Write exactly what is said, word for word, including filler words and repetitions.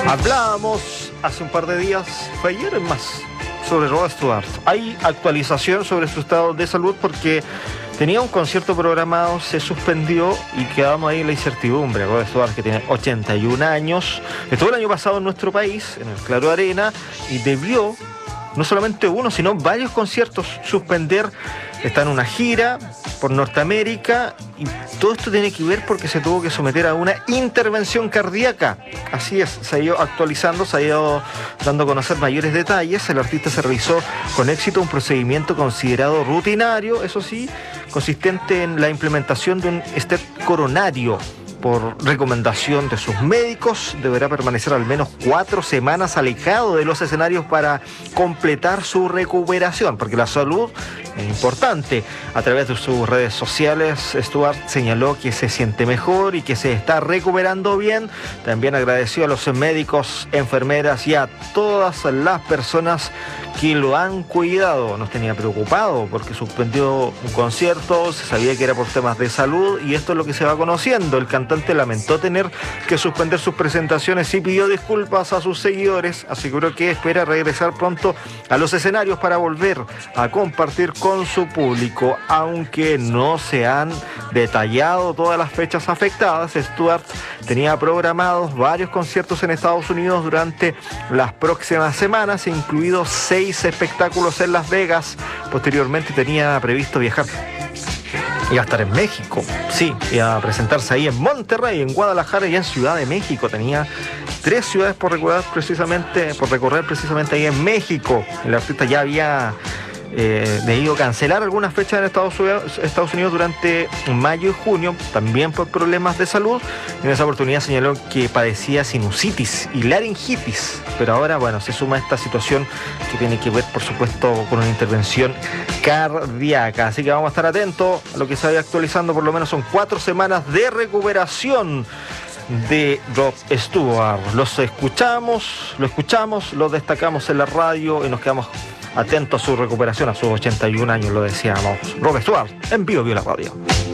Hablábamos hace un par de días, fue ayer en más, sobre Rod Stewart. Hay actualización sobre su estado de salud porque tenía un concierto programado, se suspendió y quedamos ahí en la incertidumbre. Rod Stewart, que tiene ochenta y un años, estuvo el año pasado en nuestro país, en el Claro Arena, y debió no solamente uno, sino varios conciertos suspender. Está en una gira por Norteamérica y todo esto tiene que ver porque se tuvo que someter a una intervención cardíaca. Así es, se ha ido actualizando, se ha ido dando a conocer mayores detalles. El artista se realizó con éxito un procedimiento considerado rutinario, eso sí, consistente en la implementación de un stent coronario. Por recomendación de sus médicos, deberá permanecer al menos cuatro semanas alejado de los escenarios para completar su recuperación, porque la salud es importante. A través de sus redes sociales, Stewart señaló que se siente mejor y que se está recuperando bien. También agradeció a los médicos, enfermeras y a todas las personas que lo han cuidado. Nos tenía preocupado porque suspendió un concierto, se sabía que era por temas de salud y esto es lo que se va conociendo. El cantante lamentó tener que suspender sus presentaciones y pidió disculpas a sus seguidores. Aseguró que espera regresar pronto a los escenarios para volver a compartir con su público. Aunque no se han detallado todas las fechas afectadas, Stewart tenía programados varios conciertos en Estados Unidos durante las próximas semanas, incluidos seis espectáculos en Las Vegas. Posteriormente tenía previsto viajar. Iba a estar en México, sí, iba a presentarse ahí en Monterrey, en Guadalajara y en Ciudad de México. Tenía tres ciudades por recorrer precisamente, por recorrer precisamente ahí en México. El artista ya había eh, debido cancelar algunas fechas en Estados Unidos, Estados Unidos durante mayo y junio, también por problemas de salud. En esa oportunidad señaló que padecía sinusitis y laringitis, pero ahora, bueno, se suma esta situación que tiene que ver, por supuesto, con una intervención cardíaca. Así que vamos a estar atentos a lo que se vaya actualizando. Por lo menos son cuatro semanas de recuperación de Rod Stewart. Los escuchamos, lo escuchamos, lo destacamos en la radio y nos quedamos atentos a su recuperación a sus ochenta y un años, lo decíamos. Rod Stewart en Vivo Vivo la Radio.